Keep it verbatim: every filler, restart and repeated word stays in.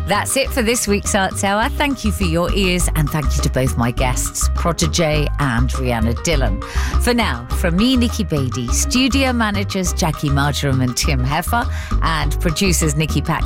That's it for this week's Arts Hour. Thank you for your ears and thank you to both my guests, Protégé and Rhianna Dillon. For now, from me, Nikki Beattie, studio managers Jackie Marjoram and Tim Heffer, and producers Nikki Pack